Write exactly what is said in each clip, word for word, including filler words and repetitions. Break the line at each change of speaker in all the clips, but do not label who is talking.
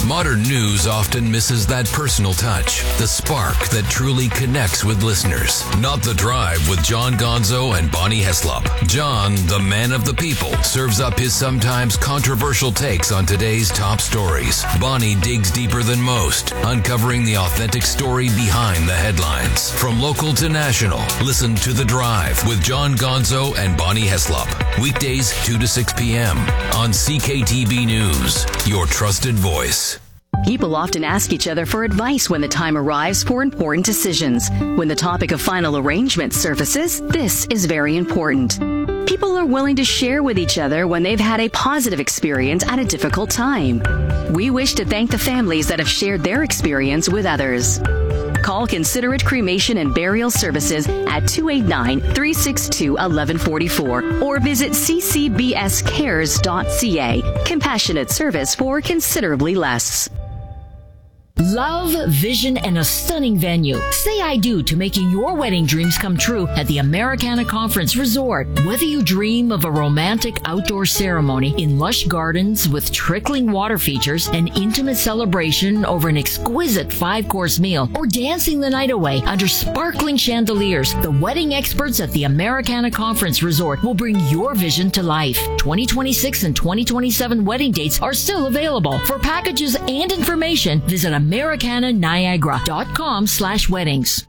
Modern news often misses that personal touch, the spark that truly connects with listeners. Not The Drive with John Gonzo and Bonnie Heslop. John, the man of the people, serves up his sometimes controversial takes on today's top stories. Bonnie digs deeper than most, uncovering the authentic story behind the headlines. From local to national, listen to The Drive with John Gonzo and Bonnie Heslop. Weekdays two to six p.m. on C K T B News, your trusted voice.
People often ask each other for advice when the time arrives for important decisions. When the topic of final arrangement surfaces, this is very important. People are willing to share with each other when they've had a positive experience at a difficult time. We wish to thank the families that have shared their experience with others. Call Considerate Cremation and Burial Services at two eight nine, three six two, one one four four or visit c c b s cares dot c a. Compassionate service for considerably less.
Love, vision, and a stunning venue. Say I do to making your wedding dreams come true at the Americana Conference Resort. Whether you dream of a romantic outdoor ceremony in lush gardens with trickling water features, an intimate celebration over an exquisite five-course meal, or dancing the night away under sparkling chandeliers, the wedding experts at the Americana Conference Resort will bring your vision to life. twenty twenty-six and twenty twenty-seven wedding dates are still available. For packages and information, visit Americana Niagara dot com slash weddings.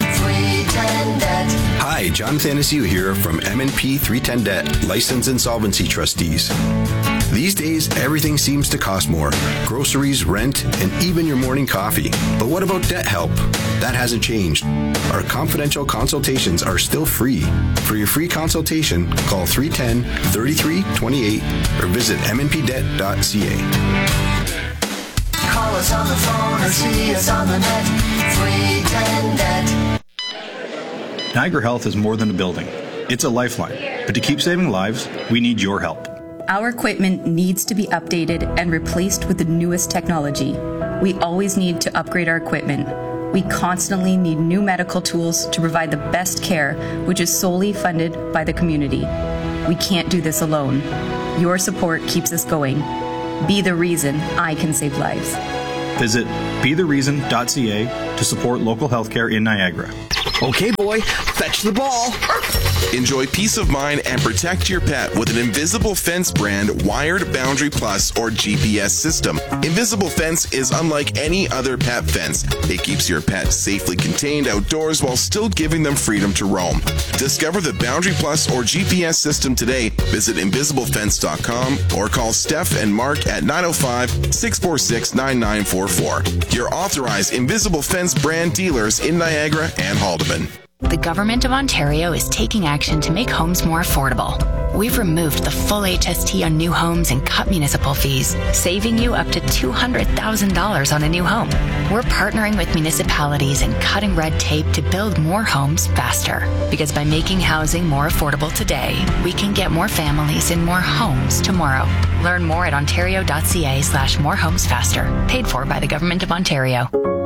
Hi, John Thanasiu here from M and P three ten Debt, Licensed Insolvency Trustees. These days, everything seems to cost more. Groceries, rent, and even your morning coffee. But what about debt help? That hasn't changed. Our confidential consultations are still free. For your free consultation, call three one zero, three three two eight or visit m n p debt dot c a.
Call us on the phone or see us on the net. three ten Debt.
Niagara Health is more than a building. It's a lifeline. But to keep saving lives, we need your help.
Our equipment needs to be updated and replaced with the newest technology. We always need to upgrade our equipment. We constantly need new medical tools to provide the best care, which is solely funded by the community. We can't do this alone. Your support keeps us going. Be the reason I can save lives.
Visit be the reason dot c a to support local healthcare in Niagara.
Okay, boy, fetch the ball.
Enjoy peace of mind and protect your pet with an Invisible Fence brand wired Boundary Plus or G P S system. Invisible Fence is unlike any other pet fence. It keeps your pet safely contained outdoors while still giving them freedom to roam. Discover the Boundary Plus or G P S system today. Visit invisible fence dot com or call Steph and Mark at nine oh five, six four six, nine nine four four. Your authorized Invisible Fence brand dealers in Niagara and Haldeman.
The Government of Ontario is taking action to make homes more affordable. We've removed the full H S T on new homes and cut municipal fees, saving you up to two hundred thousand dollars on a new home. We're partnering with municipalities and cutting red tape to build more homes faster. Because by making housing more affordable today, we can get more families in more homes tomorrow. Learn more at ontario dot c a slash more homes faster. Paid for by the Government of Ontario.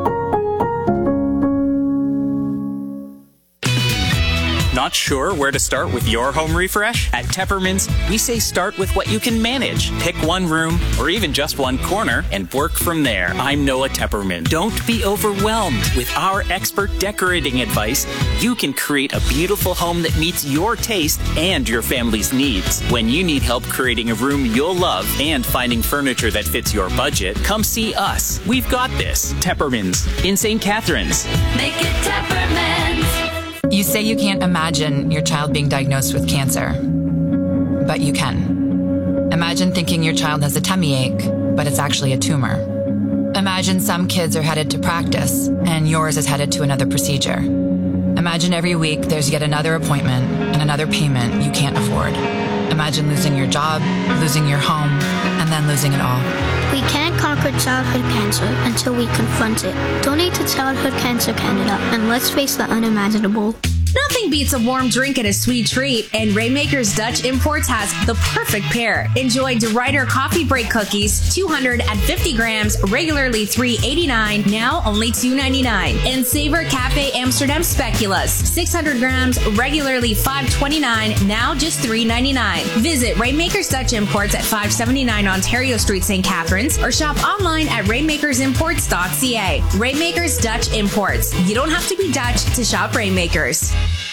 Not sure where to start with your home refresh? At Teppermans, we say start with what you can manage. Pick one room or even just one corner and work from there. I'm Noah Tepperman. Don't be overwhelmed. With our expert decorating advice, you can create a beautiful home that meets your taste and your family's needs. When you need help creating a room you'll love and finding furniture that fits your budget, come see us. We've got this. Teppermans in Saint Catharines.
Make it Teppermans. You say you can't imagine your child being diagnosed with cancer, but you can. Imagine thinking your child has a tummy ache, but it's actually a tumor. Imagine some kids are headed to practice, and yours is headed to another procedure. Imagine every week there's yet another appointment and another payment you can't afford. Imagine losing your job, losing your home, and then losing it all.
We can't conquer childhood cancer until we confront it. Donate to Childhood Cancer Canada, and let's face the unimaginable.
Nothing beats a warm drink and a sweet treat, and Rainmakers Dutch Imports has the perfect pair. Enjoy DeRuyter Coffee Break Cookies, two hundred fifty grams, regularly three eighty-nine, now only two ninety-nine. And Savor Cafe Amsterdam Speculoos, six hundred grams, regularly five twenty-nine, now just three ninety-nine. Visit Rainmakers Dutch Imports at five seventy-nine Ontario Street, Saint Catharines, or shop online at rainmakers imports dot c a. Rainmakers Dutch Imports. You don't have to be Dutch to shop Rainmakers.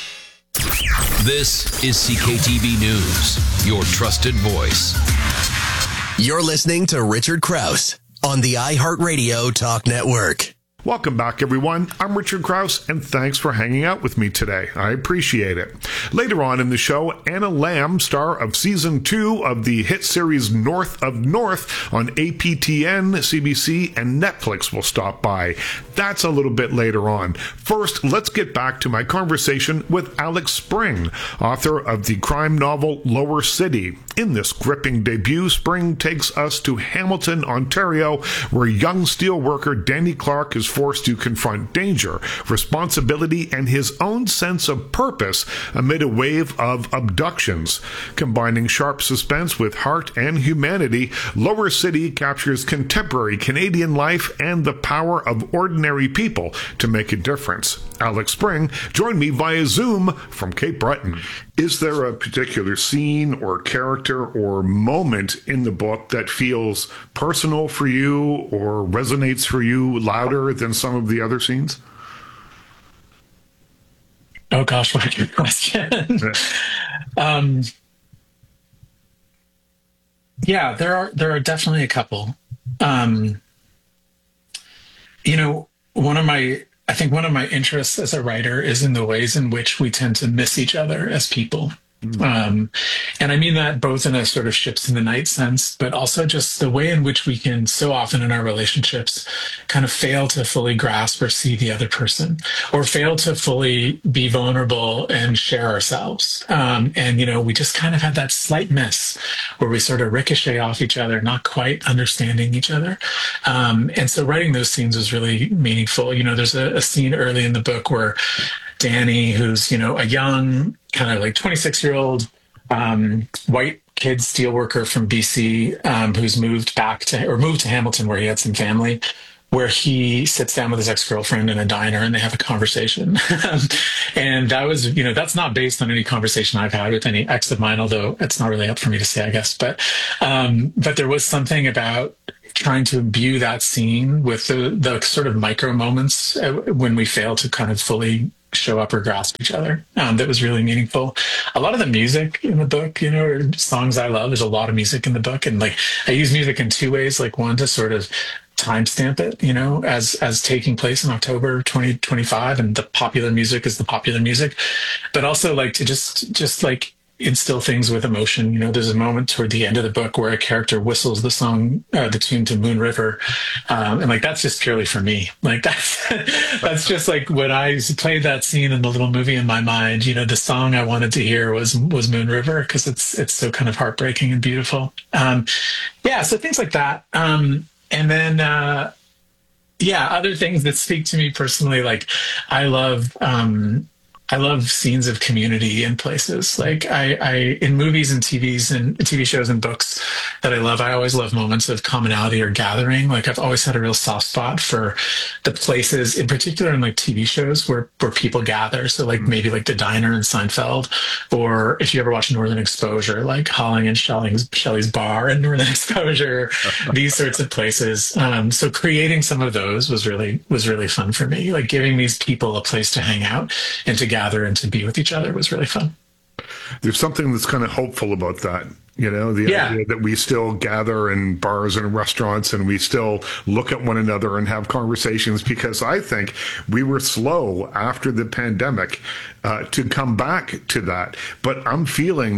This is C K T V News, your trusted voice.
You're listening to Richard Krause on the iHeartRadio Talk Network.
Welcome back, everyone. I'm Richard Krause, and thanks for hanging out with me today. I appreciate it. Later on in the show, Anna Lamb, star of season two of the hit series North of North on A P T N, C B C, and Netflix will stop by. That's a little bit later on. First, let's get back to my conversation with Alex Spring, author of the crime novel Lower City. In this gripping debut, Spring takes us to Hamilton, Ontario, where young steelworker Danny Clark is forced to confront danger, responsibility, and his own sense of purpose amid a wave of abductions. Combining sharp suspense with heart and humanity, Lower City captures contemporary Canadian life and the power of ordinary people to make a difference. Alex Spring joined me via Zoom from Cape Breton. Is there a particular scene or character or moment in the book that feels personal for you or resonates for you louder than some of the other scenes?
Oh gosh, what a good question. um, yeah, there are there are definitely a couple. Um, you know, one of my I think one of my interests as a writer is in the ways in which we tend to miss each other as people. Um, and I mean that both in a sort of ships in the night sense, but also just the way in which we can so often in our relationships kind of fail to fully grasp or see the other person, or fail to fully be vulnerable and share ourselves. Um, and, you know, we just kind of had that slight miss where we sort of ricochet off each other, not quite understanding each other. Um, and so writing those scenes was really meaningful. You know, there's a, a scene early in the book where Danny, who's, you know, a young, kind of like twenty-six year old um, white kid steelworker from B C um, who's moved back to, or moved to Hamilton where he had some family, where he sits down with his ex-girlfriend in a diner and they have a conversation. And that was, you know, that's not based on any conversation I've had with any ex of mine, although it's not really up for me to say, I guess. But, um, but there was something about trying to imbue that scene with the, the sort of micro moments when we fail to kind of fully show up or grasp each other. Um, that was really meaningful. A lot of the music in the book, you know, are songs I love. There's a lot of music in the book. And like, I use music in two ways. Like one, to sort of timestamp it, you know, as, as taking place in October twenty twenty-five, and the popular music is the popular music, but also like to just, just like, instill things with emotion. You know, there's a moment toward the end of the book where a character whistles the song, uh, the tune to Moon River. Um, and like, that's just purely for me. Like that's, that's just like when I played that scene in the little movie in my mind, you know, the song I wanted to hear was, was Moon River. Cause it's, it's so kind of heartbreaking and beautiful. Um, yeah. So things like that. Um, and then, uh, yeah, other things that speak to me personally, like I love, um, I love scenes of community in places. Like I, I, in movies and T Vs and T V shows and books that I love, I always love moments of commonality or gathering. Like I've always had a real soft spot for the places, in particular in like T V shows where, where people gather. So like maybe like the diner in Seinfeld, or if you ever watch Northern Exposure, like Holling and Shelley's, Shelley's bar in Northern Exposure, these sorts of places. Um, so creating some of those was really, was really fun for me. Like giving these people a place to hang out and to gather and to be with each other was really fun.
There's something that's kind of hopeful about that. You know, the
yeah.
idea that we still gather in bars and restaurants and we still look at one another and have conversations, because I think we were slow after the pandemic uh, to come back to that. But I'm feeling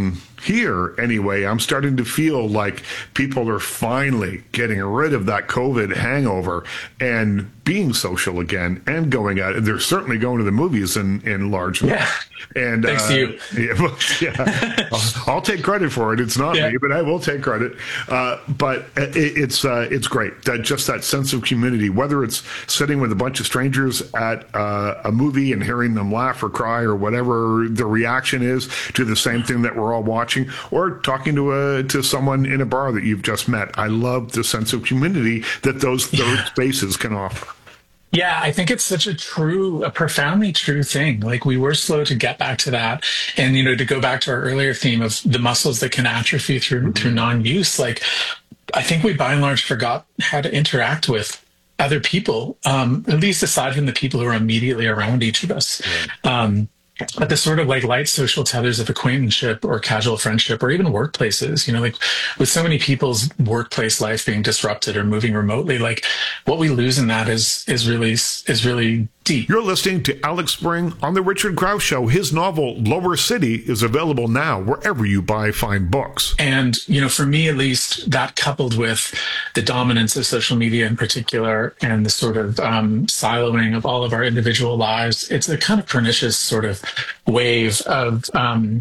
here anyway, I'm starting to feel like people are finally getting rid of that COVID hangover and being social again and going out. They're certainly going to the movies in, in large
yeah.
And
thanks
uh,
to you.
Yeah, well, yeah. I'll, I'll take credit for it. It's not yeah. me, but I will take credit. Uh, but it, it's uh, it's great that just that sense of community, whether it's sitting with a bunch of strangers at uh, a movie and hearing them laugh or cry or whatever the reaction is to the same thing that we're all watching, or talking to a to someone in a bar that you've just met. I love the sense of community that those those yeah. spaces can offer.
Yeah, I think it's such a true, a profoundly true thing. Like, we were slow to get back to that. And, you know, to go back to our earlier theme of the muscles that can atrophy through, mm-hmm. through non-use, like, I think we by and large forgot how to interact with other people, um, at least aside from the people who are immediately around each of us. Yeah. Um, But the sort of like light social tethers of acquaintanceship or casual friendship or even workplaces, you know, like with so many people's workplace life being disrupted or moving remotely, like what we lose in that is is really is really deep.
You're listening to Alex Spring on The Richard Crouse Show. His novel, Lower City, is available now wherever you buy fine books.
And, you know, for me, at least, that coupled with the dominance of social media in particular and the sort of um, siloing of all of our individual lives, it's a kind of pernicious sort of wave of um,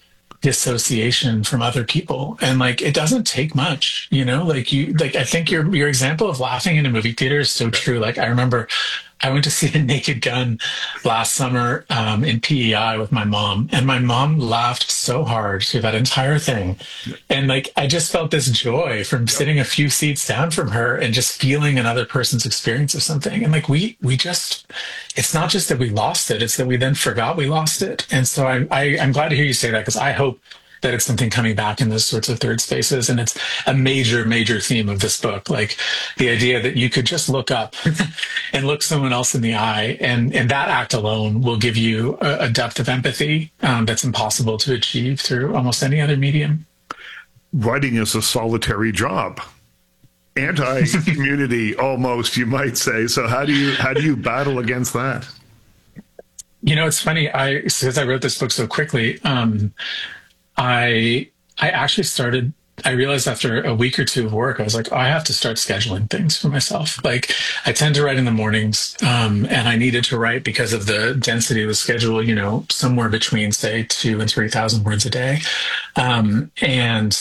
dissociation from other people. And like, it doesn't take much, you know, like you, like, I think your, your example of laughing in a movie theater is so true. Like, I remember I went to see The Naked Gun last summer um, in P E I with my mom, and my mom laughed so hard through that entire thing. And like, I just felt this joy from sitting a few seats down from her and just feeling another person's experience of something. And like, we, we just, it's not just that we lost it, it's that we then forgot we lost it. And so I, I, I'm glad to hear you say that, because I hope that it's something coming back in those sorts of third spaces. And it's a major, major theme of this book. Like the idea that you could just look up and look someone else in the eye. And, and that act alone will give you a, a depth of empathy um, that's impossible to achieve through almost any other medium.
Writing is a solitary job. Anti-community, almost, you might say. So how do you, how do you battle against that?
You know, it's funny. I, because I wrote this book so quickly, um, I I actually started, I realized after a week or two of work, I was like, oh, I have to start scheduling things for myself. Like, I tend to write in the mornings, um, and I needed to write because of the density of the schedule, you know, somewhere between, say, two and three thousand words a day. Um, and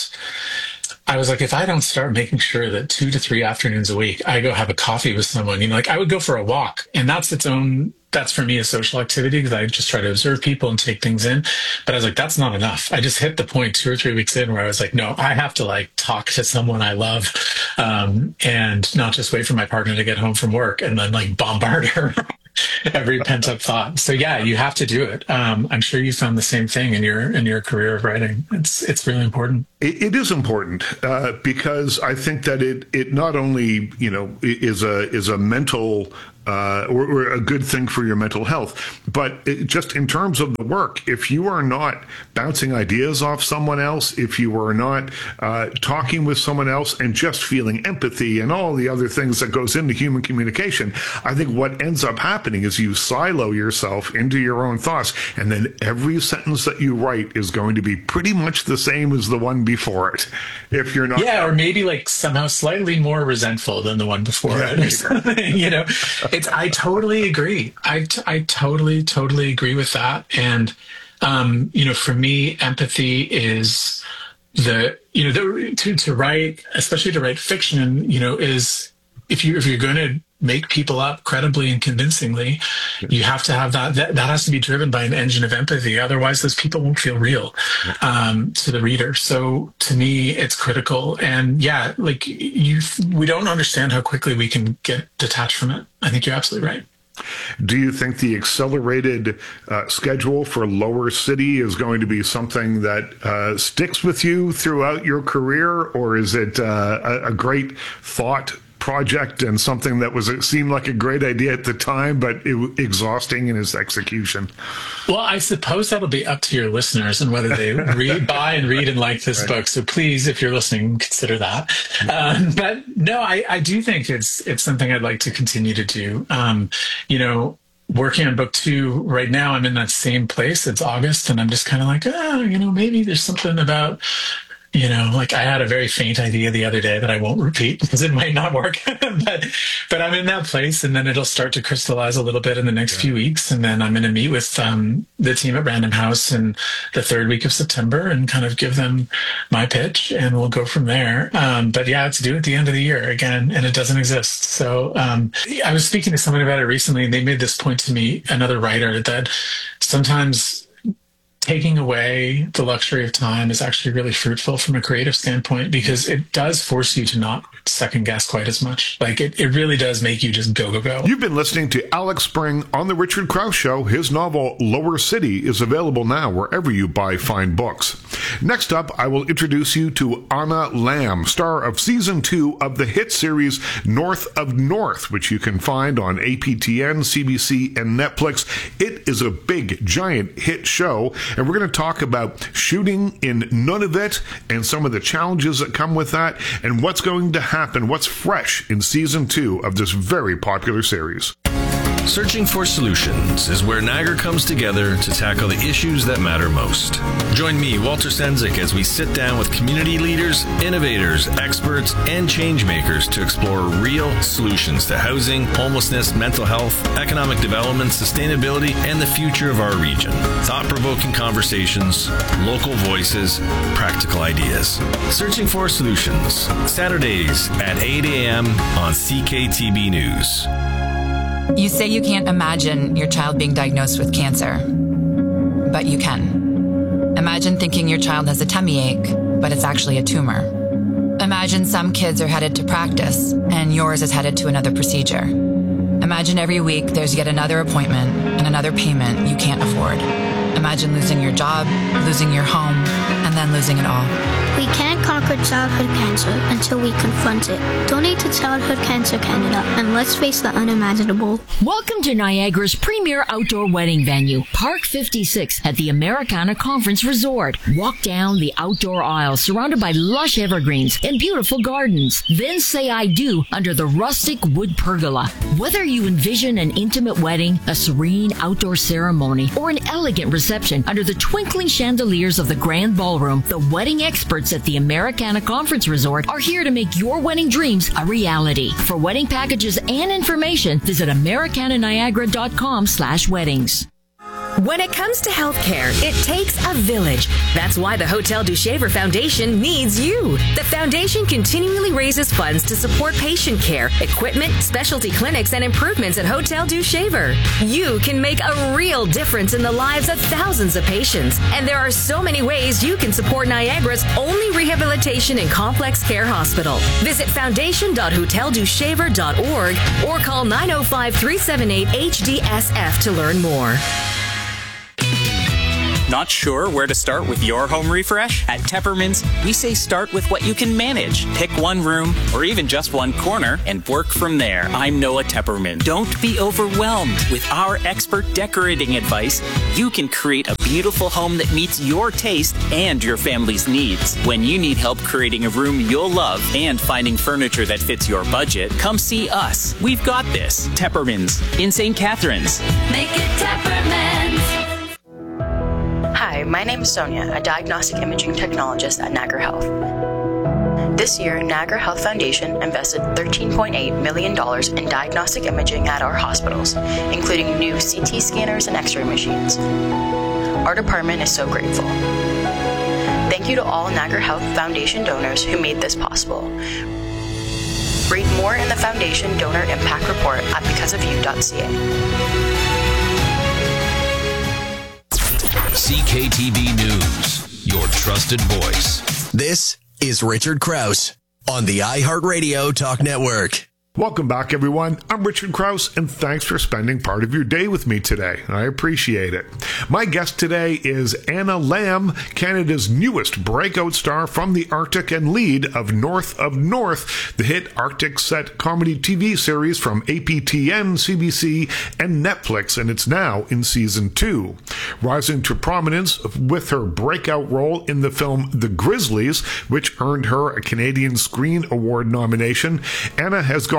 I was like, if I don't start making sure that two to three afternoons a week, I go have a coffee with someone, you know, like I would go for a walk, and that's its own, that's for me a social activity because I just try to observe people and take things in. But I was like, that's not enough. I just hit the point two or three weeks in where I was like, no, I have to like talk to someone I love, um, and not just wait for my partner to get home from work and then like bombard her every pent up thought. So yeah, you have to do it. Um, I'm sure you found the same thing in your in your career of writing. It's it's really important.
It, it is important uh, because I think that it it not only you know is a is a mental uh, or, or a good thing for your mental health, but it, just in terms of the work, if you are not bouncing ideas off someone else, if you are not uh, talking with someone else and just feeling empathy and all the other things that goes into human communication, I think what ends up happening is you silo yourself into your own thoughts, and then every sentence that you write is going to be pretty much the same as the one before it. If you're not,
yeah, or maybe like somehow slightly more resentful than the one before yeah, it, or something. You know, it's. I totally agree. I t- I totally totally agree with that. And um, you know, for me, empathy is the you know the, to to write, especially to write fiction. You know, is if you if you're going to make people up credibly and convincingly, you have to have that, that, that has to be driven by an engine of empathy. Otherwise, those people won't feel real um, to the reader. So to me, it's critical. And yeah, like you, we don't understand how quickly we can get detached from it. I think you're absolutely right.
Do you think the accelerated uh, schedule for Lower City is going to be something that uh, sticks with you throughout your career, or is it uh, a, a great thought project and something that was it seemed like a great idea at the time, but it was exhausting in its execution?
Well, I suppose that'll be up to your listeners and whether they read, buy and read and like this right. book. So please, if you're listening, consider that. Um, but no, I, I do think it's it's something I'd like to continue to do. Um, you know, working on book two right now. I'm in that same place. It's August, and I'm just kind of like, oh, you know, maybe there's something about, you know, like I had a very faint idea the other day that I won't repeat because it might not work. but but I'm in that place, and then it'll start to crystallize a little bit in the next yeah. few weeks. And then I'm going to meet with um, the team at Random House in the third week of September and kind of give them my pitch, and we'll go from there. Um, but yeah, it's due at the end of the year again, and it doesn't exist. So um, I was speaking to someone about it recently, and they made this point to me, another writer, that sometimes taking away the luxury of time is actually really fruitful from a creative standpoint, because it does force you to not second guess quite as much. Like it, it really does make you just go, go, go.
You've been listening to Alex Spring on The Richard Krause Show. His novel, Lower City, is available now wherever you buy fine books. Next up, I will introduce you to Anna Lamb, star of season two of the hit series North of North, which you can find on A P T N, C B C, and Netflix. It is a big, giant hit show, and we're going to talk about shooting in Nunavut and some of the challenges that come with that, and what's going to happen, what's fresh in season two of this very popular series.
Searching for Solutions is where Niagara comes together to tackle the issues that matter most. Join me, Walter Sendzik, as we sit down with community leaders, innovators, experts, and change makers to explore real solutions to housing, homelessness, mental health, economic development, sustainability, and the future of our region. Thought-provoking conversations, local voices, practical ideas. Searching for Solutions, Saturdays at eight a.m. on C K T B News.
You say you can't imagine your child being diagnosed with cancer, but you can. Imagine thinking your child has a tummy ache, but it's actually a tumor. Imagine some kids are headed to practice, and yours is headed to another procedure. Imagine every week there's yet another appointment and another payment you can't afford. Imagine losing your job, losing your home, and then losing it all.
We can't conquer childhood cancer until we confront it. Donate to Childhood Cancer Canada, and let's face the unimaginable.
Welcome to Niagara's premier outdoor wedding venue, Park fifty-six at the Americana Conference Resort. Walk down the outdoor aisle surrounded by lush evergreens and beautiful gardens. Then say I do under the rustic wood pergola. Whether you envision an intimate wedding, a serene outdoor ceremony, or an elegant reception under the twinkling chandeliers of the grand ballroom, the wedding experts at the Americana Conference Resort are here to make your wedding dreams a reality. For wedding packages and information, visit americana niagara dot com slash weddings.
When it comes to healthcare, it takes a village. That's why the Hotel du Shaver Foundation needs you. The foundation continually raises funds to support patient care, equipment, specialty clinics, and improvements at Hotel du Shaver. You can make a real difference in the lives of thousands of patients. And there are so many ways you can support Niagara's only rehabilitation and complex care hospital. Visit foundation dot hotel du shaver dot org or call nine oh five, three seven eight, H D S F to learn more.
Not sure where to start with your home refresh? At Teppermans, we say start with what you can manage. Pick one room or even just one corner and work from there. I'm Noah Tepperman. Don't be overwhelmed. With our expert decorating advice, you can create a beautiful home that meets your taste and your family's needs. When you need help creating a room you'll love and finding furniture that fits your budget, come see us. We've got this. Teppermans in Saint Catharines.
Make it Teppermans.
Hi, my name is Sonia, a diagnostic imaging technologist at Niagara Health. This year, Niagara Health Foundation invested thirteen point eight million dollars in diagnostic imaging at our hospitals, including new C T scanners and X-ray machines. Our department is so grateful. Thank you to all Niagara Health Foundation donors who made this possible. Read more in the Foundation Donor Impact Report at because of you dot c a.
C K T B News, your trusted voice.
This is Richard Krause on the iHeartRadio Talk Network.
Welcome back, everyone. I'm Richard Krause, and thanks for spending part of your day with me today. I appreciate it. My guest today is Anna Lamb, Canada's newest breakout star from the Arctic and lead of North of North, the hit Arctic set comedy T V series from A P T N, C B C, and Netflix, and it's now in season two. Rising to prominence with her breakout role in the film The Grizzlies, which earned her a Canadian Screen Award nomination, Anna has gone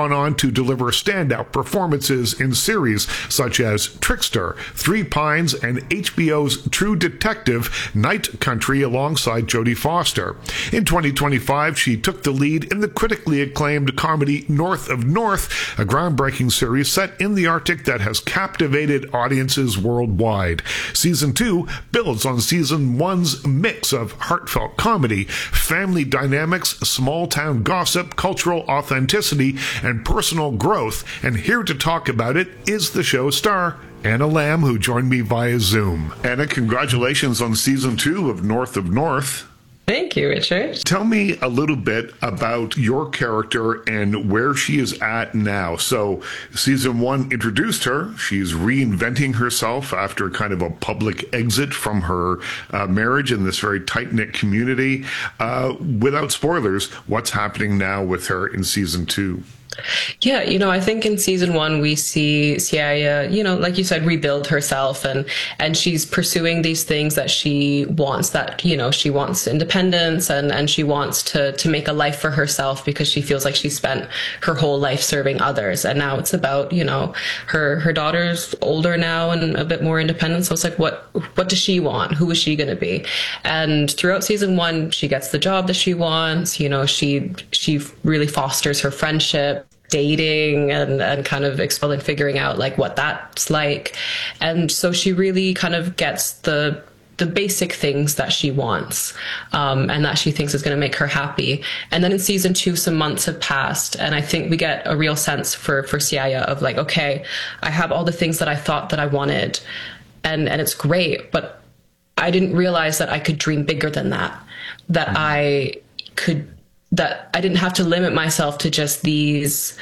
gone on to deliver standout performances in series such as Trickster, Three Pines, and H B O's True Detective Night Country alongside Jodie Foster. In twenty twenty-five, she took the lead in the critically acclaimed comedy North of North, a groundbreaking series set in the Arctic that has captivated audiences worldwide. Season two builds on season one's mix of heartfelt comedy, family dynamics, small-town gossip, cultural authenticity, and personal growth. And here to talk about it is the show's star, Anna Lamb, who joined me via Zoom. Anna, congratulations on season two of North of North.
Thank you, Richard.
Tell me a little bit about your character and where she is at now. So season one introduced her. She's reinventing herself after kind of a public exit from her uh, marriage in this very tight-knit community. Uh, without spoilers, what's happening now with her in season two?
Yeah, you know, I think in season one we see Siaya, you know, like you said, rebuild herself, and and she's pursuing these things that she wants, that, you know, she wants independence, and, and she wants to, to make a life for herself because she feels like she spent her whole life serving others. And now it's about, you know, her, her daughter's older now and a bit more independent. So it's like, what, what does she want? Who is she going to be? And throughout season one, she gets the job that she wants. You know, she, she really fosters her friendship, dating, and, and kind of exploring, figuring out like what that's like. And so she really kind of gets the the basic things that she wants, um, and that she thinks is going to make her happy. And then in season two, some months have passed, and I think we get a real sense for for Siaya of like, okay, I have all the things that I thought that I wanted, and and it's great, but I didn't realize that I could dream bigger than that, that I could that I didn't have to limit myself to just these,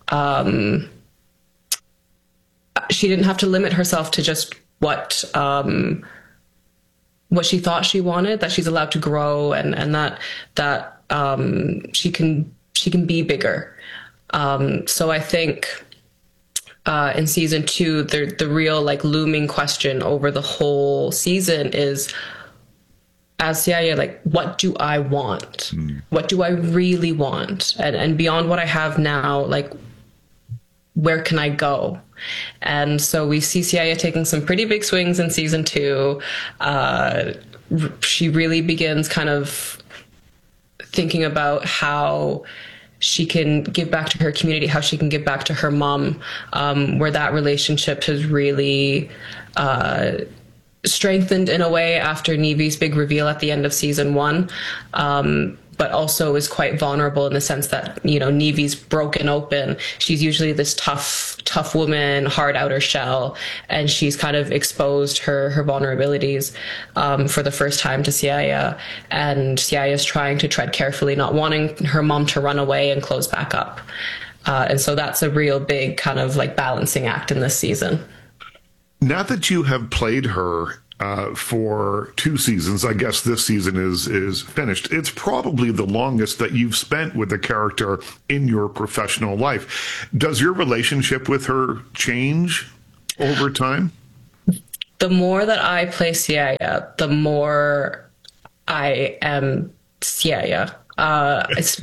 um, she didn't have to limit herself to just what, um, what she thought she wanted, that she's allowed to grow, and, and that, that, um, she can, she can be bigger. Um, so I think, uh, in season two, the, the real like looming question over the whole season is, as Siaya, like, what do I want? Mm. What do I really want? And and beyond what I have now, like, where can I go? And so we see Siaya taking some pretty big swings in season two. Uh, she really begins kind of thinking about how she can give back to her community, how she can give back to her mom, um, where that relationship has really uh, strengthened in a way after Nevy's big reveal at the end of season one, um, but also is quite vulnerable in the sense that, you know, Nevy's broken open. She's usually this tough, tough woman, hard outer shell, and she's kind of exposed her, her vulnerabilities um, for the first time to Siaya, and Siaya's trying to tread carefully, not wanting her mom to run away and close back up. Uh, and so that's a real big kind of like balancing act in this season.
Now that you have played her uh, for two seasons, I guess this season is is finished, it's probably the longest that you've spent with a character in your professional life. Does your relationship with her change over time?
The more that I play Siaya, the more I am Siaya. Uh, it's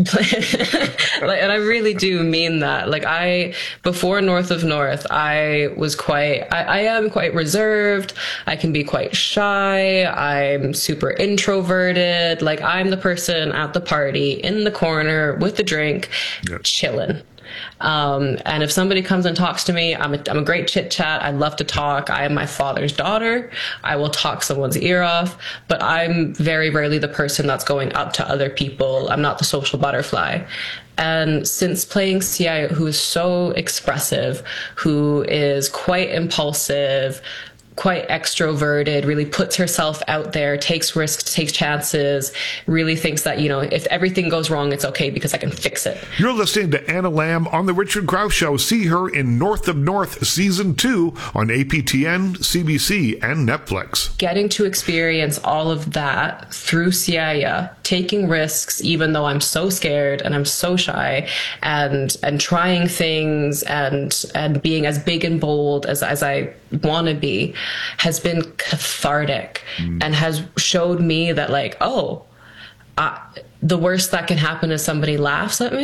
like, and I really do mean that. Like I, before North of North, I was quite, I, I am quite reserved. I can be quite shy. I'm super introverted. Like I'm the person at the party in the corner with the drink, yep, chilling. Um, and if somebody comes and talks to me, I'm a, I'm a great chit chat. I love to talk. I am my father's daughter. I will talk someone's ear off, but I'm very rarely the person that's going up to other people. I'm not the social butterfly. And since playing Siaya, who is so expressive, who is quite impulsive, quite extroverted, really puts herself out there, takes risks, takes chances, really thinks that, you know, if everything goes wrong, it's okay because I can fix it.
You're listening to Anna Lamb on The Richard Crouse Show. See her in North of North Season two on A P T N, C B C, and Netflix.
Getting to experience all of that through Siaya, taking risks, even though I'm so scared and I'm so shy, and and trying things and and being as big and bold as, as I want to be, has been cathartic, mm. and has showed me that, like, oh, uh, the worst that can happen is somebody laughs at me,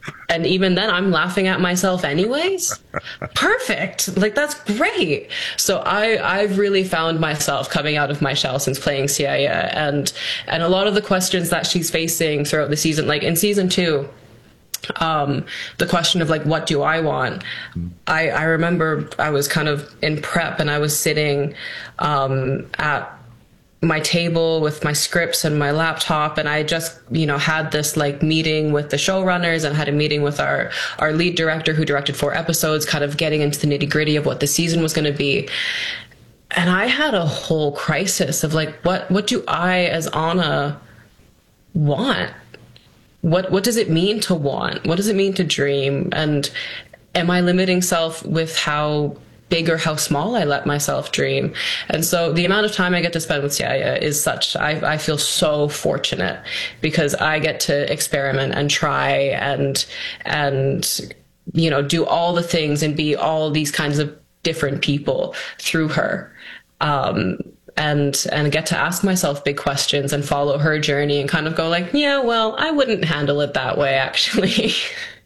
and even then I'm laughing at myself anyways. Perfect. Like, that's great. So I, I've really found myself coming out of my shell since playing Siaya, and, and a lot of the questions that she's facing throughout the season, like in season two, um, the question of like, what do I want? I, I remember I was kind of in prep and I was sitting, um, at my table with my scripts and my laptop, and I just, you know, had this like meeting with the showrunners and had a meeting with our our lead director who directed four episodes, kind of getting into the nitty gritty of what the season was going to be. And I had a whole crisis of like, what what do I as Anna want? What what does it mean to want? What does it mean to dream? And am I limiting self with how big or how small I let myself dream? And so the amount of time I get to spend with Siaya is such, I, I feel so fortunate because I get to experiment and try and, and, you know, do all the things and be all these kinds of different people through her. Um, and, and get to ask myself big questions and follow her journey and kind of go like, yeah, well, I wouldn't handle it that way, actually.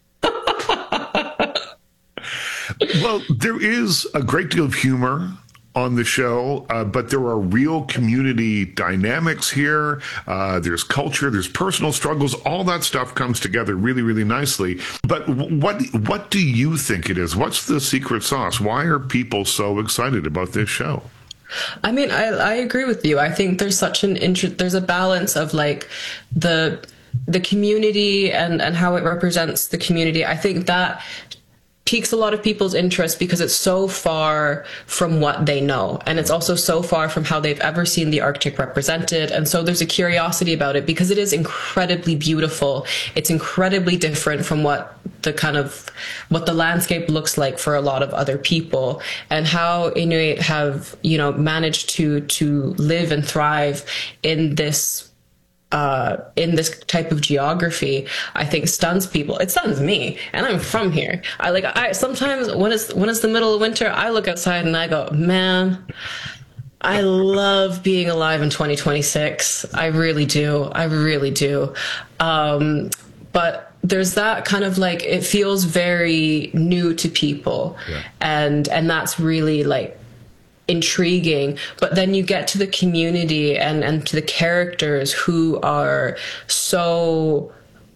Well, there is a great deal of humor on the show, uh, but there are real community dynamics here. Uh, there's culture, there's personal struggles. All that stuff comes together really, really nicely. But what what do you think it is? What's the secret sauce? Why are people so excited about this show?
I mean, I, I agree with you. I think there's such an interest, there's a balance of like the the community and, and how it represents the community. I think that piques a lot of people's interest because it's so far from what they know. And it's also so far from how they've ever seen the Arctic represented. And so there's a curiosity about it because it is incredibly beautiful. It's incredibly different from what the kind of, what the landscape looks like for a lot of other people, and how Inuit have, you know, managed to, to live and thrive in this uh in this type of geography, I think stuns people. It stuns me, and I'm from here. I like I sometimes when it's when it's the middle of winter, I look outside and I go, man, I love being alive in twenty twenty-six. I really do. I really do. Um but there's that kind of like, it feels very new to people. Yeah. and and that's really like intriguing. But then you get to the community and, and to the characters who are so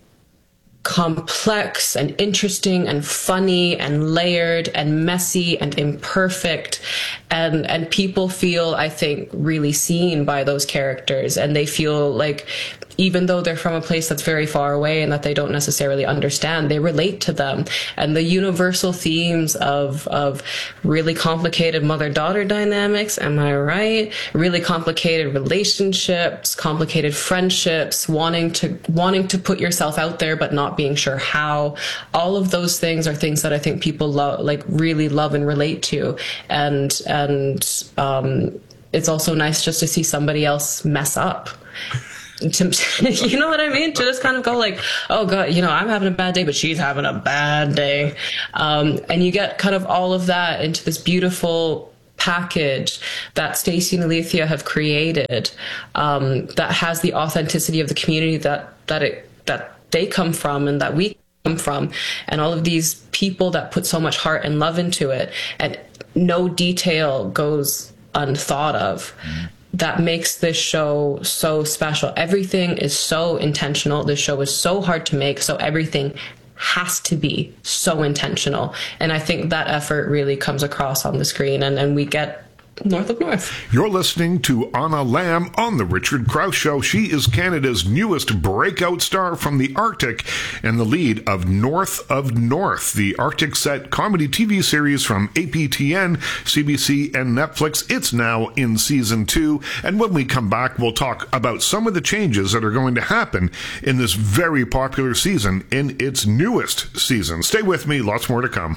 complex and interesting and funny and layered and messy and imperfect. And, and people feel, I think, really seen by those characters. And they feel like, even though they're from a place that's very far away and that they don't necessarily understand, they relate to them. And the universal themes of, of really complicated mother-daughter dynamics, am I right? Really complicated relationships, complicated friendships, wanting to, wanting to put yourself out there, but not being sure how. All of those things are things that I think people love, like really love and relate to. And, and, um, it's also nice just to see somebody else mess up. To, you know what I mean? To just kind of go like, oh God, you know, I'm having a bad day, but she's having a bad day. Um, and you get kind of all of that into this beautiful package that Stacey and Alethea have created, um, that has the authenticity of the community that, that it, that they come from and that we come from, and all of these people that put so much heart and love into it, and no detail goes unthought of. Mm. That makes this show so special. Everything is so intentional. This show is so hard to make, so everything has to be so intentional. And I think that effort really comes across on the screen, and, and we get North of North.
You're listening to Anna Lamb on The Richard Krause Show. She is Canada's newest breakout star from the Arctic and the lead of North of North, the Arctic set comedy T V series from A P T N, C B C, and Netflix. It's now in season two. And when we come back, we'll talk about some of the changes that are going to happen in this very popular season in its newest season. Stay with me. Lots more to come.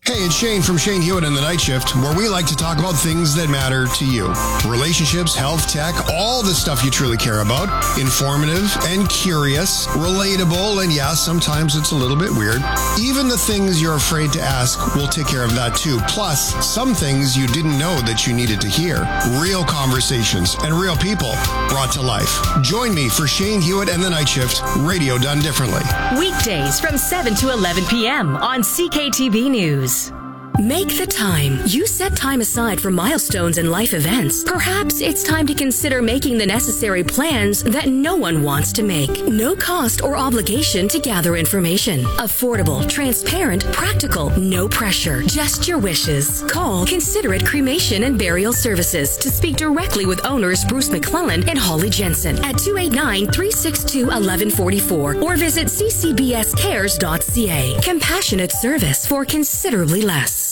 Hey, it's Shane from Shane Hewitt and the Night Shift, where we like to talk about things that matter to you. Relationships, health, tech, all the stuff you truly care about. Informative and curious, relatable, and yeah, sometimes it's a little bit weird. Even the things you're afraid to ask, we'll take care of that too. Plus, some things you didn't know that you needed to hear. Real conversations and real people brought to life. Join me for Shane Hewitt and the Night Shift, radio done differently.
Weekdays from seven to eleven p.m. on C K T V News. Make the time. You set time aside for milestones and life events. Perhaps it's time to consider making the necessary plans that no one wants to make. No cost or obligation to gather information. Affordable, transparent, practical, no pressure. Just your wishes. Call Considerate Cremation and Burial Services to speak directly with owners Bruce McClellan and Holly Jensen at two eight nine, three six two, one one four four or visit c c b s cares dot c a. Compassionate service for considerably less.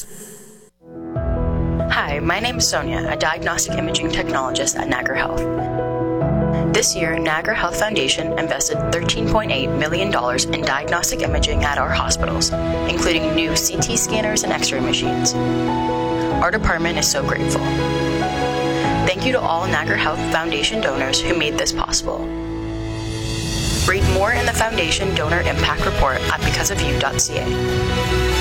Hi, my name is Sonia, a diagnostic imaging technologist at Niagara Health. This year, Niagara Health Foundation invested thirteen point eight million dollars in diagnostic imaging at our hospitals, including new C T scanners and X-ray machines. Our department is so grateful. Thank you to all Niagara Health Foundation donors who made this possible. Read more in the Foundation Donor Impact Report at because of you dot c a.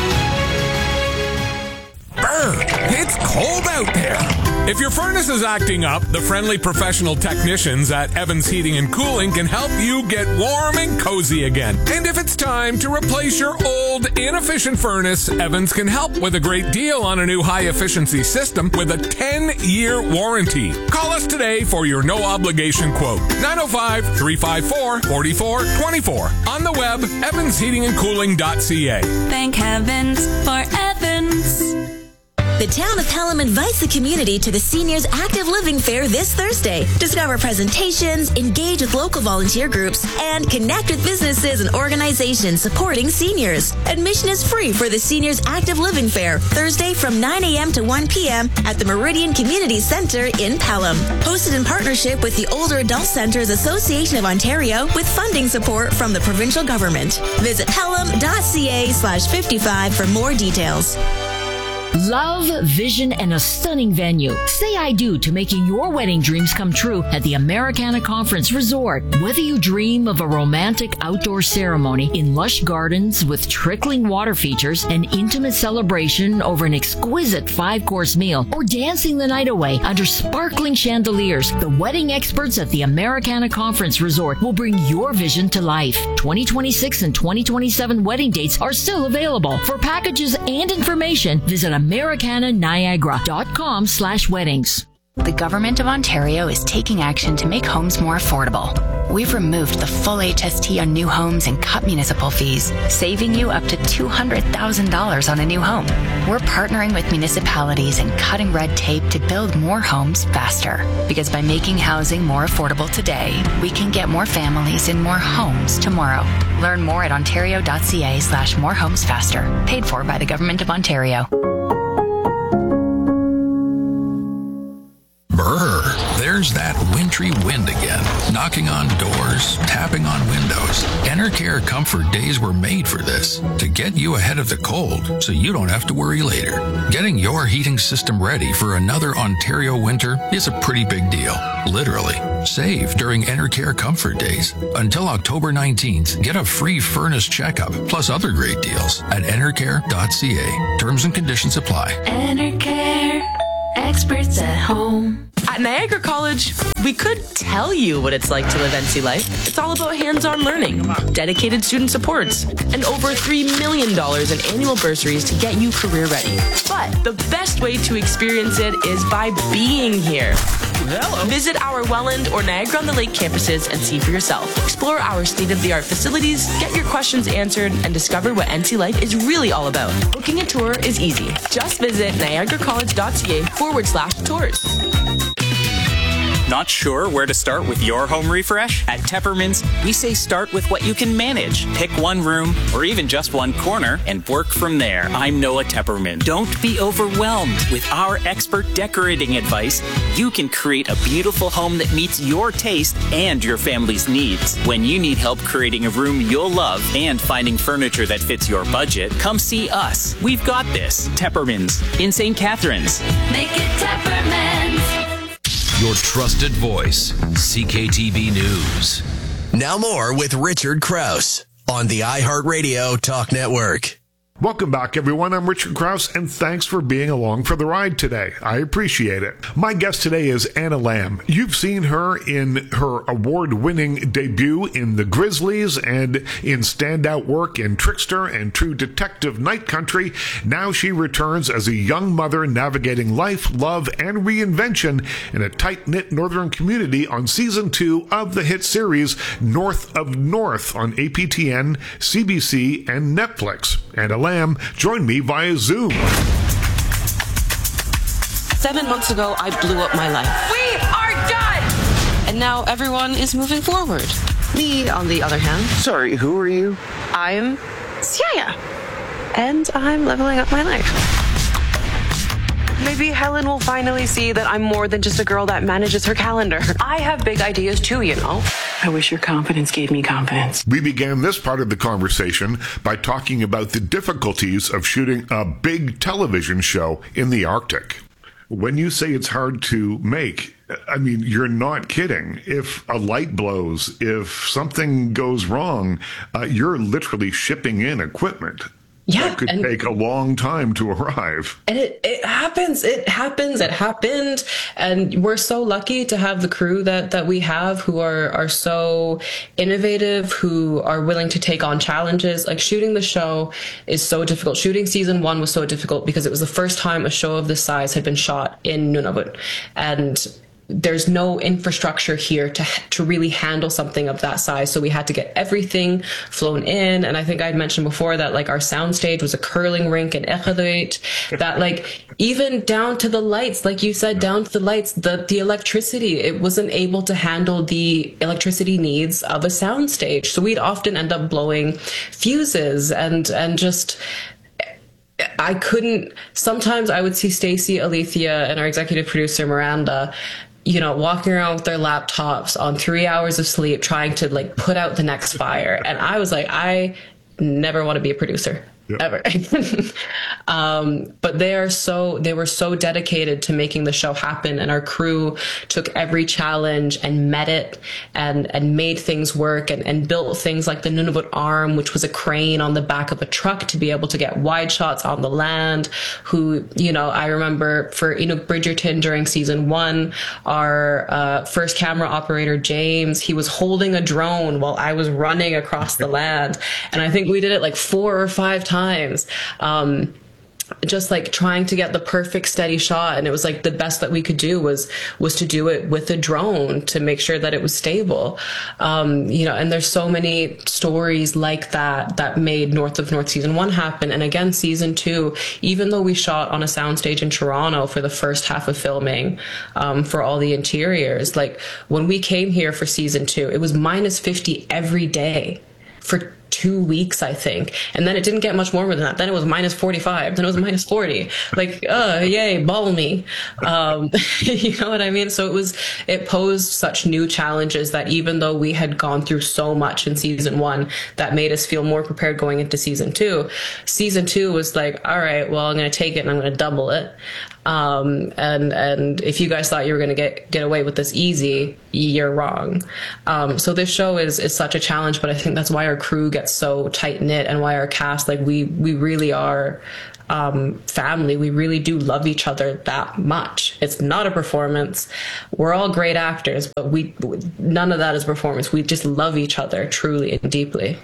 Brr, it's cold out there. If your furnace is acting up, the friendly professional technicians at Evans Heating and Cooling can help you get warm and cozy again. And if it's time to replace your old, inefficient furnace, Evans can help with a great deal on a new high-efficiency system with a ten-year warranty. Call us today for your no-obligation quote. nine oh five, three five four, four four two four. On the web, evans heating and cooling dot c a.
Thank heavens for Evans.
The town of Pelham invites the community to the Seniors Active Living Fair this Thursday. Discover presentations, engage with local volunteer groups, and connect with businesses and organizations supporting seniors. Admission is free for the Seniors Active Living Fair, Thursday from nine a.m. to one p.m. at the Meridian Community Center in Pelham. Hosted in partnership with the Older Adult Centers Association of Ontario with funding support from the provincial government. Visit pelham dot c a slash fifty-five for more details.
Love, vision, and a stunning venue. Say I do to making your wedding dreams come true at the Americana Conference Resort. Whether you dream of a romantic outdoor ceremony in lush gardens with trickling water features, an intimate celebration over an exquisite five-course meal, or dancing the night away under sparkling chandeliers, the wedding experts at the Americana Conference Resort will bring your vision to life. twenty twenty-six and twenty twenty-seven wedding dates are still available. For packages and information, visit americana niagara dot com slash weddings.
The Government of Ontario is taking action to make homes more affordable. We've removed the full H S T on new homes and cut municipal fees, saving you up to two hundred thousand dollars on a new home. We're partnering with municipalities and cutting red tape to build more homes faster. Because by making housing more affordable today, we can get more families in more homes tomorrow. Learn more at ontario dot c a slash more homes faster. Paid for by the Government of Ontario.
Brr, there's that wintry wind again, knocking on doors, tapping on windows. Enercare Comfort Days were made for this, to get you ahead of the cold so you don't have to worry later. Getting your heating system ready for another Ontario winter is a pretty big deal, literally. Save during Enercare Comfort Days. Until October nineteenth, get a free furnace checkup, plus other great deals at enercare dot c a. Terms and conditions apply.
Enercare, experts at home.
At Niagara College, we could tell you what it's like to live N C life. It's all about hands-on learning, dedicated student supports, and over three million dollars in annual bursaries to get you career ready. But the best way to experience it is by being here. Hello. Visit our Welland or Niagara-on-the-Lake campuses and see for yourself. Explore our state-of-the-art facilities, get your questions answered, and discover what N C life is really all about. Booking a tour is easy. Just visit niagara college dot c a forward slash tours.
Not sure where to start with your home refresh? At Teppermans, we say start with what you can manage. Pick one room or even just one corner and work from there. I'm Noah Tepperman. Don't be overwhelmed. With our expert decorating advice, you can create a beautiful home that meets your taste and your family's needs. When you need help creating a room you'll love and finding furniture that fits your budget, come see us. We've got this. Teppermans in Saint Catharines.
Make it Teppermans.
Your trusted voice, C K T V News.
Now more with Richard Krause on the iHeartRadio Talk Network.
Welcome back, everyone. I'm Richard Krause, and thanks for being along for the ride today. I appreciate it. My guest today is Anna Lamb. You've seen her in her award-winning debut in The Grizzlies and in standout work in Trickster and True Detective Night Country. Now she returns as a young mother navigating life, love, and reinvention in a tight-knit northern community on season two of the hit series North of North on A P T N, C B C, and Netflix. Anna Lamb joined me via Zoom.
Seven months ago, I blew up my life.
We are done!
And now everyone is moving forward. Me, on the other hand.
Sorry, who are you?
I'm Siaya. And I'm leveling up my life. Maybe Helen will finally see that I'm more than just a girl that manages her calendar. I have big ideas too, you know. I wish your confidence gave me confidence.
We began this part of the conversation by talking about the difficulties of shooting a big television show in the Arctic. When you say it's hard to make, I mean, you're not kidding. If a light blows, if something goes wrong, uh, you're literally shipping in equipment.
Yeah,
that could
and,
take a long time to arrive.
And it, it happens. It happens. It happened. And we're so lucky to have the crew that, that we have who are, are so innovative, who are willing to take on challenges. Like shooting the show is so difficult. Shooting season one was so difficult because it was the first time a show of this size had been shot in Nunavut. And there's no infrastructure here to to really handle something of that size. So we had to get everything flown in. And I think I'd mentioned before that like our soundstage was a curling rink in Iqaluit, that like even down to the lights, like you said, down to the lights, the, the electricity, it wasn't able to handle the electricity needs of a soundstage. So we'd often end up blowing fuses and, and just, I couldn't, sometimes I would see Stacey, Alethea, and our executive producer, Miranda, you know, walking around with their laptops on three hours of sleep, trying to like put out the next fire. And I was like, I never want to be a producer. Yep. Ever. um, but they are so, they were so dedicated to making the show happen, and our crew took every challenge and met it and, and made things work and, and built things like the Nunavut Arm, which was a crane on the back of a truck to be able to get wide shots on the land. Who, you know, I remember for Inuk Bridgerton during season one, our uh, first camera operator, James, he was holding a drone while I was running across the land. And I think we did it like four or five times. times um just like trying to get the perfect steady shot, and it was like the best that we could do was was to do it with a drone to make sure that it was stable. Um you know, and there's so many stories like that that made North of North season one happen. And again, season two, even though we shot on a soundstage in Toronto for the first half of filming, um for all the interiors, like when we came here for season two, it was minus fifty every day for two weeks, I think. And then it didn't get much warmer than that. Then it was minus forty-five. Then it was minus forty. Like, uh, yay, balmy. Um, you know what I mean? So it was, it posed such new challenges that even though we had gone through so much in season one, that made us feel more prepared going into season two. Season two was like, all right, well, I'm going to take it and I'm going to double it. Um, and, and if you guys thought you were going to get, get away with this easy, you're wrong. Um, so this show is, is such a challenge, but I think that's why our crew gets so tight knit and why our cast, like we, we really are, um, family. We really do love each other that much. It's not a performance. We're all great actors, but we, none of that is performance. We just love each other truly and deeply.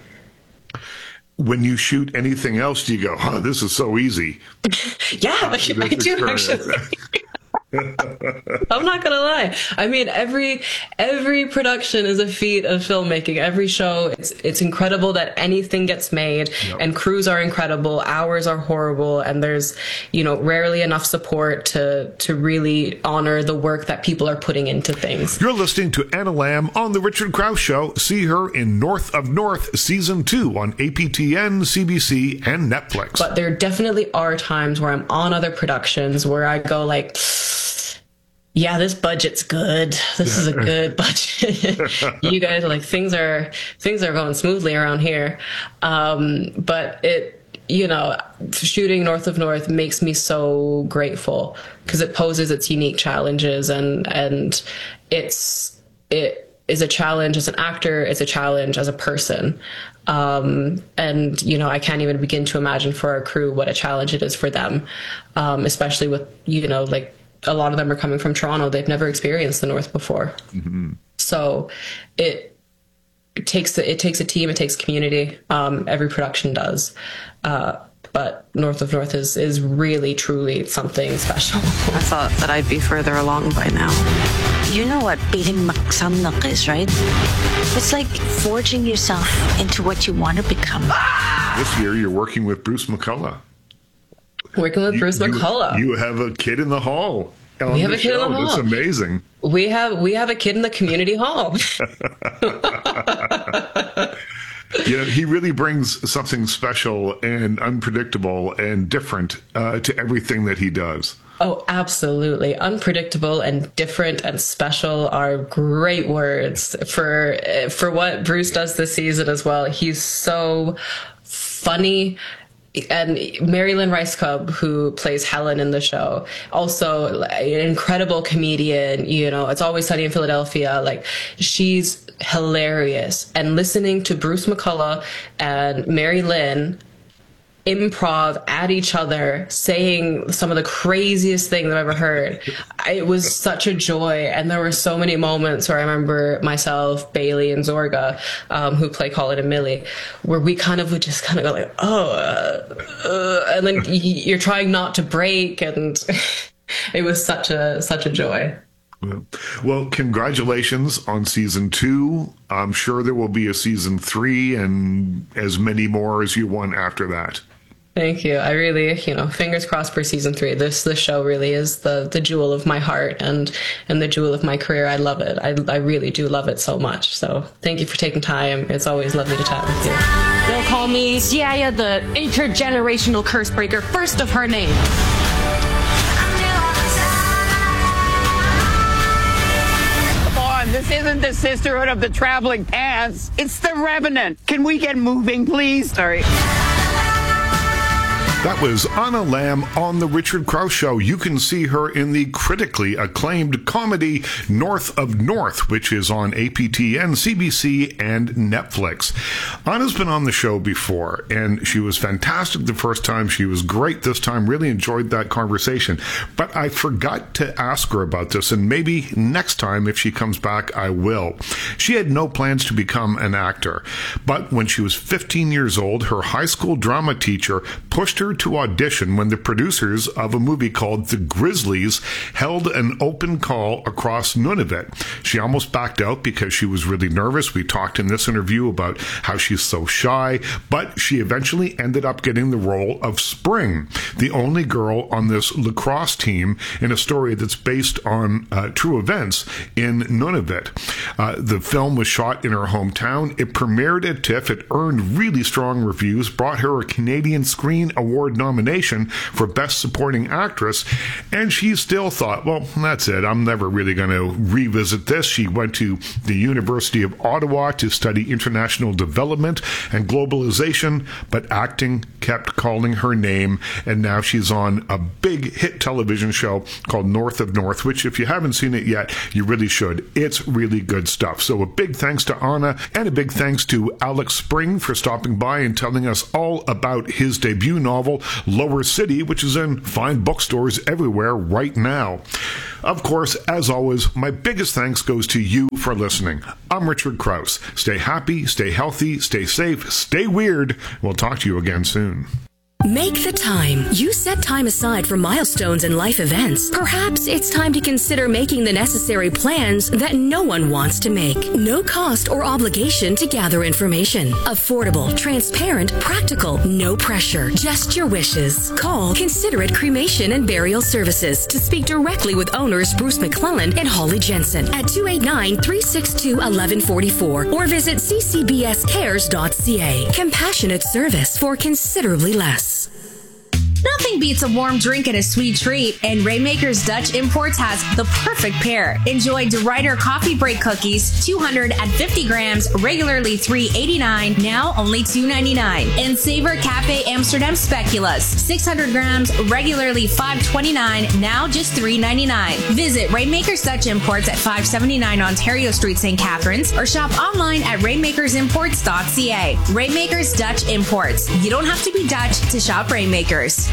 When you shoot anything else, do you go, oh, this is so easy?
Yeah, like, I do actually. I'm not gonna lie. I mean, every every production is a feat of filmmaking. Every show, it's it's incredible that anything gets made, yep. and crews are incredible. Hours are horrible, and there's you know rarely enough support to to really honor the work that people are putting into things.
You're listening to Anna Lamb on the Richard Krause Show. See her in North of North season two on A P T N, C B C, and Netflix.
But there definitely are times where I'm on other productions where I go like, yeah, this budget's good. This is a good budget. You guys are like, things are things are going smoothly around here. Um, but it, you know, shooting North of North makes me so grateful because it poses its unique challenges, and and it's it is a challenge as an actor. It's a challenge as a person. Um, and, you know, I can't even begin to imagine for our crew what a challenge it is for them, um, especially with, you know, like a lot of them are coming from Toronto. They've never experienced the North before. Mm-hmm. So it, it takes it takes a team, it takes community. Um, every production does. Uh, but North of North is, is really, truly something special.
I thought that I'd be further along by now.
You know what beating Maksamnak is, right? It's like forging yourself into what you want to become.
This year, you're working with Bruce McCulloch.
Working with
you,
Bruce McCulloch.
You, you have a kid in the hall.
We have a kid
show.
in the hall.
That's amazing.
We have we have a kid in the community hall.
You know, he really brings something special and unpredictable and different uh, to everything that he does.
Oh, absolutely. Unpredictable and different and special are great words for for what Bruce does this season as well. He's so funny. And Mary Lynn Rice Cub, who plays Helen in the show, also an incredible comedian. You know, It's Always Sunny in Philadelphia. Like, she's hilarious. And listening to Bruce McCulloch and Mary Lynn improv at each other, saying some of the craziest things I've ever heard, it was such a joy. And there were so many moments where I remember myself, Bailey, and Zorga, um, who play Colin and Millie, where we kind of would just kind of go like, oh, uh, uh, and then you're trying not to break, and it was such a such a joy.
Well, congratulations on season two. I'm sure there will be a season three and as many more as you want after that.
Thank you. I really, you know, fingers crossed for season three. This this show really is the the jewel of my heart and and the jewel of my career. I love it. I I really do love it so much. So thank you for taking time. It's always lovely to chat with you.
They'll call me Ziaya, the intergenerational curse breaker, first of her name.
This isn't the Sisterhood of the Traveling Pants. It's the Revenant. Can we get moving, please? Sorry.
That was Anna Lamb on The Richard Krause Show. You can see her in the critically acclaimed comedy North of North, which is on A P T N, C B C, and Netflix. Anna's been on the show before, and she was fantastic the first time. She was great this time. Really enjoyed that conversation. But I forgot to ask her about this, and maybe next time, if she comes back, I will. She had no plans to become an actor, but when she was fifteen years old, her high school drama teacher pushed her to audition when the producers of a movie called The Grizzlies held an open call across Nunavut. She almost backed out because she was really nervous. We talked in this interview about how she's so shy, but she eventually ended up getting the role of Spring, the only girl on this lacrosse team in a story that's based on uh, true events in Nunavut. Uh, the film was shot in her hometown. It premiered at TIFF. It earned really strong reviews, brought her a Canadian Screen Award nomination for Best Supporting Actress, and she still thought, well, that's it. I'm never really going to revisit this. She went to the University of Ottawa to study international development and globalization, but acting kept calling her name, and now she's on a big hit television show called North of North, which if you haven't seen it yet, you really should. It's really good stuff. So a big thanks to Anna, and a big thanks to Alex Spring for stopping by and telling us all about his debut novel, Lower City, which is in fine bookstores everywhere right now. Of course, as always, my biggest thanks goes to you for listening. I'm Richard Krause. Stay happy, stay healthy, stay safe, stay weird. We'll talk to you again soon.
Make the time. You set time aside for milestones and life events. Perhaps it's time to consider making the necessary plans that no one wants to make. No cost or obligation to gather information. Affordable, transparent, practical, no pressure. Just your wishes. Call Considerate Cremation and Burial Services to speak directly with owners Bruce McClellan and Holly Jensen at two eight nine, three six two, one one four four or visit c c b s cares dot c a. Compassionate service for considerably less.
Nothing beats a warm drink and a sweet treat, and Rainmaker's Dutch Imports has the perfect pair. Enjoy DeRuyter Coffee Break Cookies, two hundred fifty grams, regularly three eighty-nine, now only two ninety-nine. And Savor Cafe Amsterdam Speculas, six hundred grams, regularly five twenty-nine, now just three ninety-nine. Visit Rainmaker's Dutch Imports at five seventy-nine Ontario Street, Saint Catharines, or shop online at rainmakers imports dot c a. Rainmaker's Dutch Imports. You don't have to be Dutch to shop Rainmakers.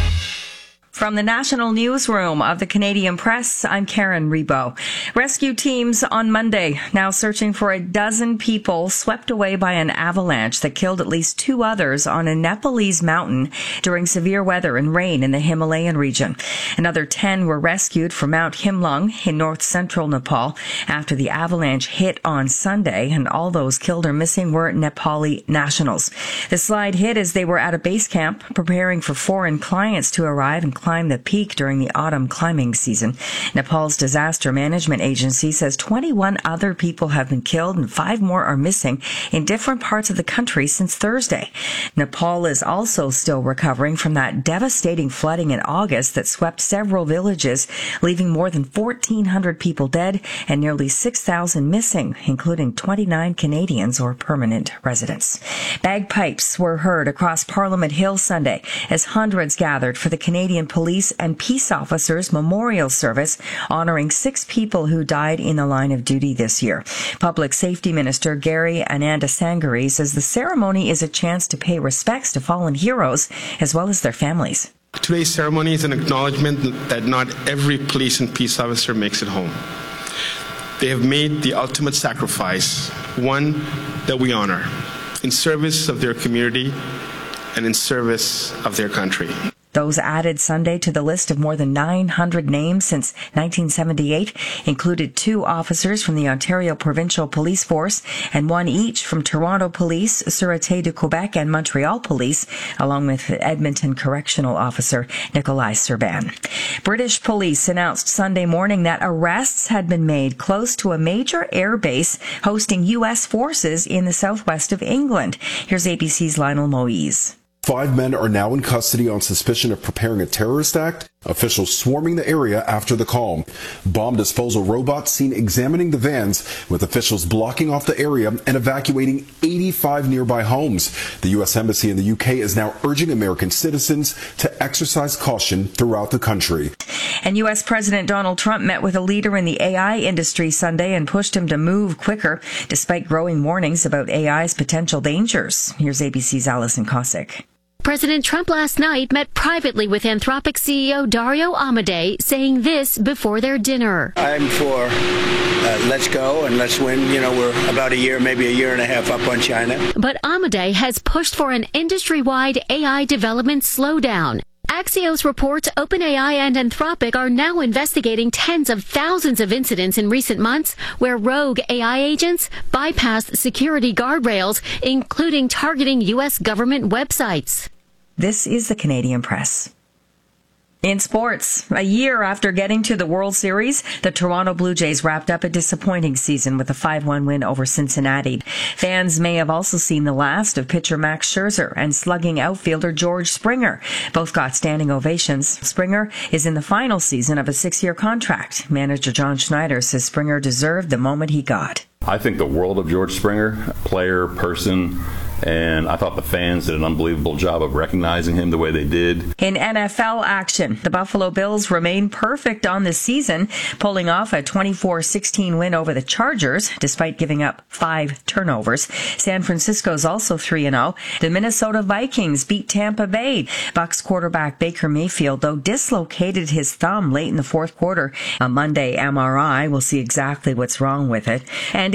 From the National Newsroom of the Canadian Press, I'm Karen Rebo. Rescue teams on Monday now searching for a dozen people swept away by an avalanche that killed at least two others on a Nepalese mountain during severe weather and rain in the Himalayan region. Another ten were rescued from Mount Himlung in north-central Nepal after the avalanche hit on Sunday, and all those killed or missing were Nepali nationals. The slide hit as they were at a base camp preparing for foreign clients to arrive and climb the peak during the autumn climbing season. Nepal's disaster management agency says twenty-one other people have been killed and five more are missing in different parts of the country since Thursday. Nepal is also still recovering from that devastating flooding in August that swept several villages, leaving more than fourteen hundred people dead and nearly six thousand missing, including twenty-nine Canadians or permanent residents. Bagpipes were heard across Parliament Hill Sunday as hundreds gathered for the Canadian Police and Peace Officers Memorial Service, honoring six people who died in the line of duty this year. Public Safety Minister Gary Anandasangari says the ceremony is a chance to pay respects to fallen heroes as well as their families.
Today's ceremony is an acknowledgement that not every police and peace officer makes it home. They have made the ultimate sacrifice, one that we honor, in service of their community and in service of their country.
Those added Sunday to the list of more than nine hundred names since nineteen seventy-eight included two officers from the Ontario Provincial Police Force and one each from Toronto Police, Sûreté de Quebec, and Montreal Police, along with Edmonton Correctional Officer Nikolai Serban. British police announced Sunday morning that arrests had been made close to a major air base hosting U S forces in the southwest of England. Here's A B C's Lionel Moise.
Five men are now in custody on suspicion of preparing a terrorist act, officials swarming the area after the call. Bomb disposal robots seen examining the vans, with officials blocking off the area and evacuating eighty-five nearby homes. The U S Embassy in the U K is now urging American citizens to exercise caution throughout the country.
And U S President Donald Trump met with a leader in the A I industry Sunday and pushed him to move quicker, despite growing warnings about A I's potential dangers. Here's A B C's Alison Cossack.
President Trump last night met privately with Anthropic C E O Dario Amodei, saying this before their dinner.
I'm for uh, let's go and let's win. You know, we're about a year, maybe a year and a half up on China.
But Amodei has pushed for an industry-wide A I development slowdown. Axios reports OpenAI and Anthropic are now investigating tens of thousands of incidents in recent months where rogue A I agents bypassed security guardrails, including targeting U S government websites.
This is the Canadian Press. In sports, a year after getting to the World Series, the Toronto Blue Jays wrapped up a disappointing season with a five one win over Cincinnati. Fans may have also seen the last of pitcher Max Scherzer and slugging outfielder George Springer. Both got standing ovations. Springer is in the final season of a six-year contract. Manager John Schneider says Springer deserved the moment he got.
I think the world of George Springer, player, person, and I thought the fans did an unbelievable job of recognizing him the way they did.
In N F L action, the Buffalo Bills remain perfect on the season, pulling off a twenty-four sixteen win over the Chargers, despite giving up five turnovers. San Francisco's also three and oh. The Minnesota Vikings beat Tampa Bay. Bucs quarterback Baker Mayfield, though, dislocated his thumb late in the fourth quarter. On Monday, M R I will see exactly what's wrong with it. And